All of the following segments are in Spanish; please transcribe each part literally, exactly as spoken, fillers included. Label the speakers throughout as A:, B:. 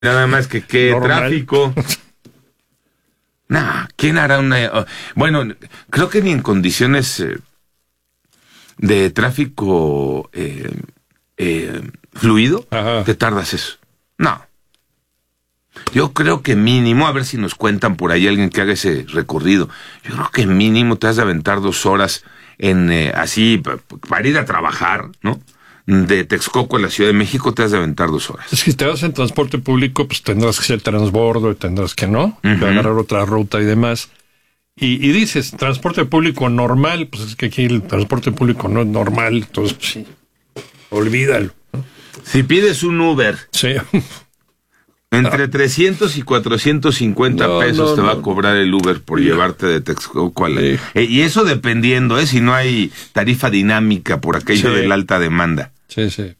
A: Nada más que qué
B: Normal.
A: tráfico. Nah, ¿quién hará una...? Oh, bueno, creo que ni en condiciones eh, de tráfico eh, eh, fluido
B: Ajá.
A: te tardas eso. No. Yo creo que mínimo, a ver si nos cuentan por ahí alguien que haga ese recorrido, yo creo que mínimo te has de aventar dos horas en eh, así, pa- para ir a trabajar, ¿no? De Texcoco a la Ciudad de México te has de aventar dos horas.
B: Es que si te vas en transporte público, pues tendrás que ser transbordo, tendrás que no,
A: Ujú.
B: que agarrar otra ruta y demás. Y, y dices, transporte público normal, pues es que aquí el transporte público no es normal, entonces pues, sí, olvídalo.
A: Si pides un Uber,
B: Sí.
A: entre trescientos y cuatrocientos cincuenta
B: No,
A: pesos
B: no,
A: te va
B: no.
A: a cobrar el Uber por
B: Sí.
A: llevarte de Texcoco a la...
B: Sí.
A: Eh, y eso dependiendo, ¿eh? Si no hay tarifa dinámica por aquello
B: Sí.
A: de la alta demanda.
B: Sí, sí.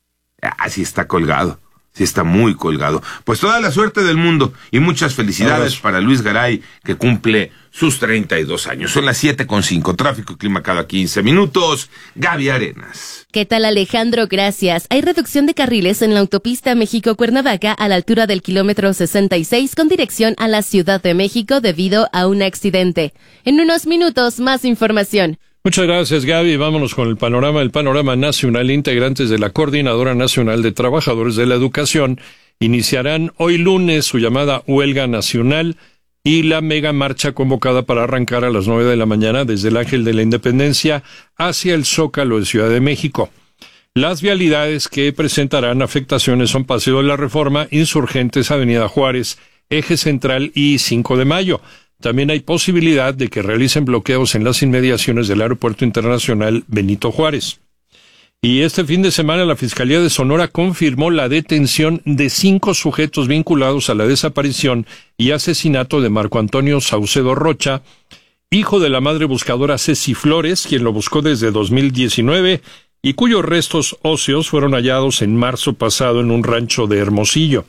A: Ah, sí está colgado. Sí está muy colgado. Pues toda la suerte del mundo y muchas felicidades
B: Abrazo.
A: para Luis Garay, que cumple sus treinta y dos años. Son las siete con cinco. Tráfico y clima cada quince minutos. Gaby Arenas.
C: ¿Qué tal, Alejandro? Gracias. Hay reducción de carriles en la autopista México-Cuernavaca a la altura del kilómetro sesenta y seis con dirección a la Ciudad de México debido a un accidente. En unos minutos, más información.
B: Muchas gracias, Gaby. Vámonos con el panorama. El panorama nacional. Integrantes de la Coordinadora Nacional de Trabajadores de la Educación iniciarán hoy lunes su llamada huelga nacional y la mega marcha convocada para arrancar a las nueve de la mañana desde el Ángel de la Independencia hacia el Zócalo de Ciudad de México. Las vialidades que presentarán afectaciones son Paseo de la Reforma, Insurgentes, Avenida Juárez, Eje Central y cinco de mayo. También hay posibilidad de que realicen bloqueos en las inmediaciones del Aeropuerto Internacional Benito Juárez. Y este fin de semana la Fiscalía de Sonora confirmó la detención de cinco sujetos vinculados a la desaparición y asesinato de Marco Antonio Saucedo Rocha, hijo de la madre buscadora Ceci Flores, quien lo buscó desde dos mil diecinueve y cuyos restos óseos fueron hallados en marzo pasado en un rancho de Hermosillo.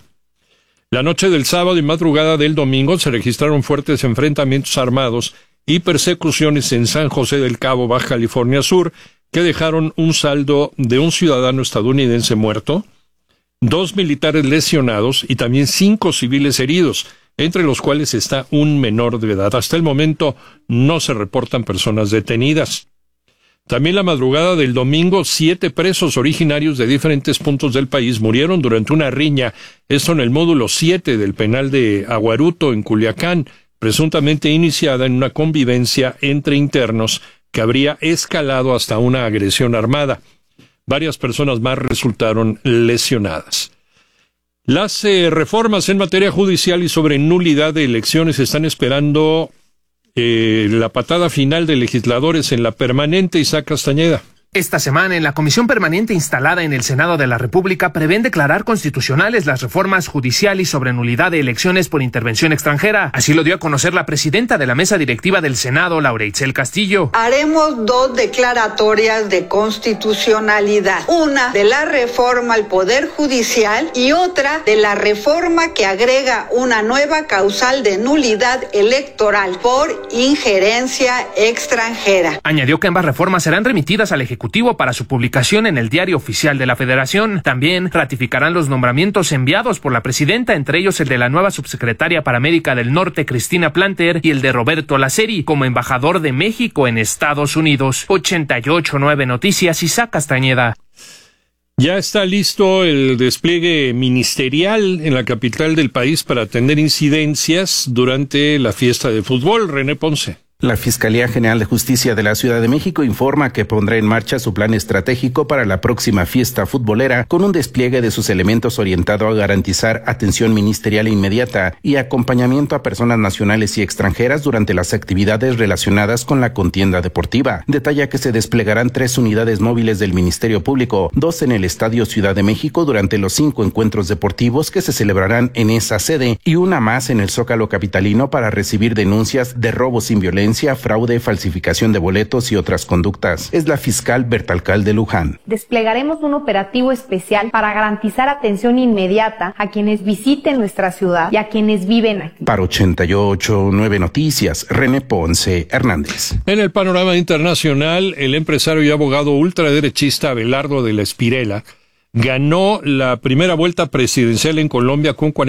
B: La noche del sábado y madrugada del domingo se registraron fuertes enfrentamientos armados y persecuciones en San José del Cabo, Baja California Sur, que dejaron un saldo de un ciudadano estadounidense muerto, dos militares lesionados y también cinco civiles heridos, entre los cuales está un menor de edad. Hasta el momento no se reportan personas detenidas. También la madrugada del domingo, siete presos originarios de diferentes puntos del país murieron durante una riña, esto en el módulo siete del penal de Aguaruto, en Culiacán, presuntamente iniciada en una convivencia entre internos que habría escalado hasta una agresión armada. Varias personas más resultaron lesionadas. Las eh, reformas en materia judicial y sobre nulidad de elecciones están esperando eh, la patada final de legisladores en la permanente. Isaac Castañeda.
D: Esta semana, en la comisión permanente instalada en el Senado de la República, prevén declarar constitucionales las reformas judicial y sobre nulidad de elecciones por intervención extranjera. Así lo dio a conocer la presidenta de la mesa directiva del Senado, Laura Itzel Castillo.
E: Haremos dos declaratorias de constitucionalidad. Una de la reforma al Poder Judicial y otra de la reforma que agrega una nueva causal de nulidad electoral por injerencia extranjera.
D: Añadió que ambas reformas serán remitidas al Ejecutivo para su publicación en el Diario Oficial de la Federación. También ratificarán los nombramientos enviados por la presidenta, entre ellos el de la nueva subsecretaria para América del Norte, Cristina Planter, y el de Roberto Laceri, como embajador de México en Estados Unidos. ochenta y ocho punto nueve Noticias, Isaac Castañeda.
B: Ya está listo el despliegue ministerial en la capital del país para atender incidencias durante la fiesta de fútbol. René Ponce.
F: La Fiscalía General de Justicia de la Ciudad de México informa que pondrá en marcha su plan estratégico para la próxima fiesta futbolera con un despliegue de sus elementos orientado a garantizar atención ministerial inmediata y acompañamiento a personas nacionales y extranjeras durante las actividades relacionadas con la contienda deportiva. Detalla que se desplegarán tres unidades móviles del Ministerio Público, dos en el Estadio Ciudad de México durante los cinco encuentros deportivos que se celebrarán en esa sede y una más en el Zócalo capitalino para recibir denuncias de robo sin violencia, fraude, falsificación de boletos y otras conductas. Es la fiscal Bertalcal de Luján.
G: Desplegaremos un operativo especial para garantizar atención inmediata a quienes visiten nuestra ciudad y a quienes viven aquí.
F: Para ochenta y ocho punto nueve Noticias, René Ponce Hernández.
B: En el panorama internacional, el empresario y abogado ultraderechista Abelardo de la Espirela ganó la primera vuelta presidencial en Colombia con